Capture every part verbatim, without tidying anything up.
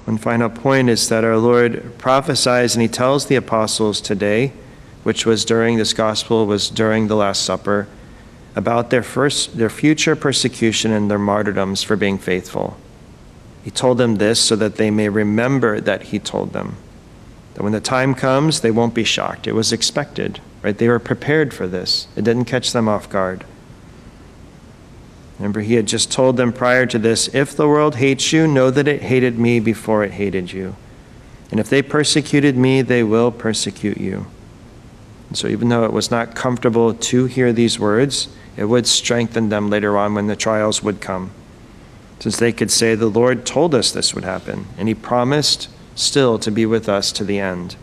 One final point is that our Lord prophesies, and he tells the apostles today, which was during this gospel, was during the Last Supper, about their first, their future persecution and their martyrdoms for being faithful. He told them this so that they may remember that he told them. That when the time comes, they won't be shocked. It was expected, right? They were prepared for this. It didn't catch them off guard. Remember, he had just told them prior to this, if the world hates you, know that it hated me before it hated you. And if they persecuted me, they will persecute you. And so even though it was not comfortable to hear these words, it would strengthen them later on when the trials would come. Since they could say, the Lord told us this would happen, and he promised still to be with us to the end.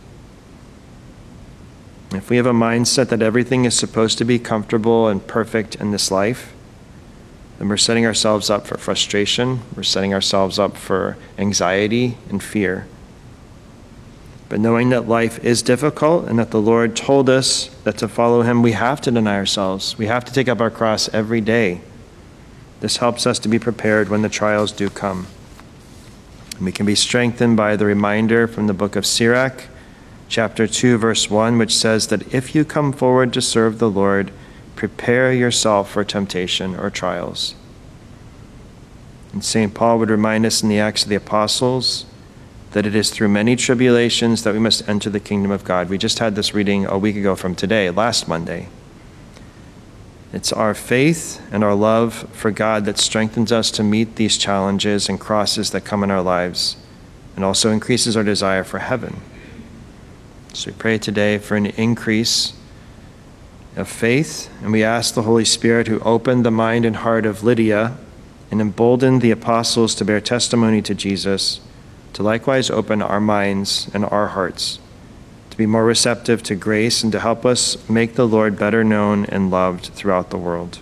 If we have a mindset that everything is supposed to be comfortable and perfect in this life, then we're setting ourselves up for frustration. We're setting ourselves up for anxiety and fear. But knowing that life is difficult and that the Lord told us that to follow him, we have to deny ourselves. We have to take up our cross every day. This helps us to be prepared when the trials do come. And we can be strengthened by the reminder from the book of Sirach, chapter two, verse one, which says that if you come forward to serve the Lord, prepare yourself for temptation or trials. And Saint Paul would remind us in the Acts of the Apostles that it is through many tribulations that we must enter the kingdom of God. We just had this reading a week ago from today, last Monday. It's our faith and our love for God that strengthens us to meet these challenges and crosses that come in our lives, and also increases our desire for heaven. So we pray today for an increase of faith, and we ask the Holy Spirit, who opened the mind and heart of Lydia and emboldened the apostles to bear testimony to Jesus, to likewise open our minds and our hearts to be more receptive to grace and to help us make the Lord better known and loved throughout the world.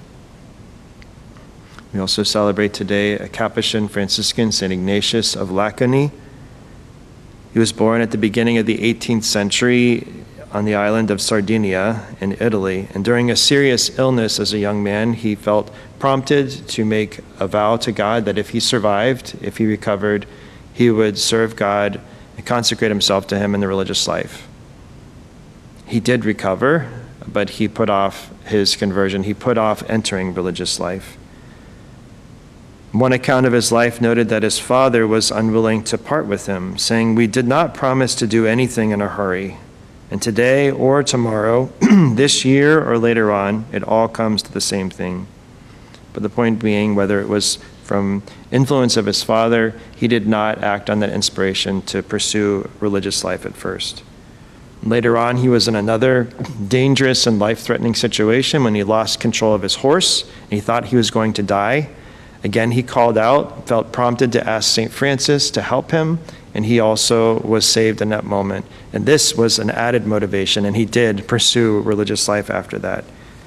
We also celebrate today a Capuchin Franciscan, Saint Ignatius of Laconi. He was born at the beginning of the eighteenth century on the island of Sardinia in Italy. And during a serious illness as a young man, he felt prompted to make a vow to God that if he survived, if he recovered, he would serve God and consecrate himself to him in the religious life. He did recover, but he put off his conversion. He put off entering religious life. One account of his life noted that his father was unwilling to part with him, saying, "We did not promise to do anything in a hurry. And today or tomorrow, this year or later on, it all comes to the same thing." But the point being, whether it was from influence of his father, he did not act on that inspiration to pursue religious life at first. Later on, he was in another dangerous and life-threatening situation when he lost control of his horse and he thought he was going to die. Again, he called out, felt prompted to ask Saint Francis to help him, and he also was saved in that moment. And this was an added motivation, and he did pursue religious life after that.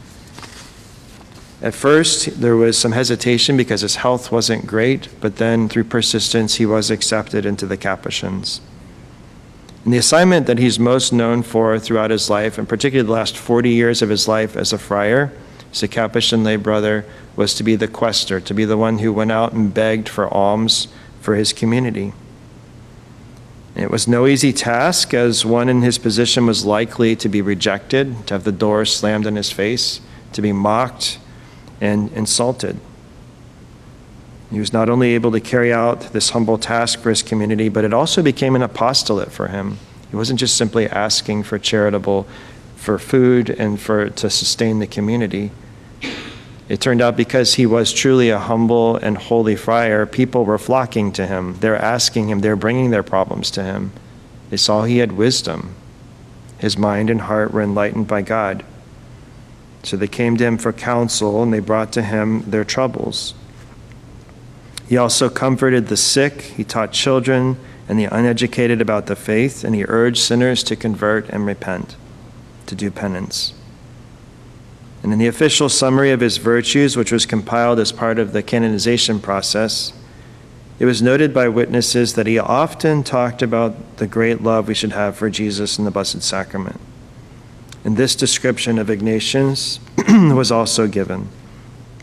At first, there was some hesitation because his health wasn't great, but then through persistence, he was accepted into the Capuchins. And the assignment that he's most known for throughout his life, and particularly the last forty years of his life as a friar, as a Capuchin lay brother, was to be the quaestor, to be the one who went out and begged for alms for his community. And it was no easy task, as one in his position was likely to be rejected, to have the door slammed in his face, to be mocked and insulted. He was not only able to carry out this humble task for his community, but it also became an apostolate for him. He wasn't just simply asking for charitable, for food and for to sustain the community. It turned out because he was truly a humble and holy friar, people were flocking to him. They're asking him, they're bringing their problems to him. They saw he had wisdom. His mind and heart were enlightened by God. So they came to him for counsel, and they brought to him their troubles. He also comforted the sick, he taught children and the uneducated about the faith, and he urged sinners to convert and repent, to do penance. And in the official summary of his virtues, which was compiled as part of the canonization process, it was noted by witnesses that he often talked about the great love we should have for Jesus in the Blessed Sacrament. And this description of Ignatius was also given.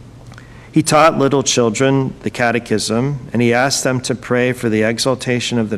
He taught little children the catechism, and he asked them to pray for the exaltation of the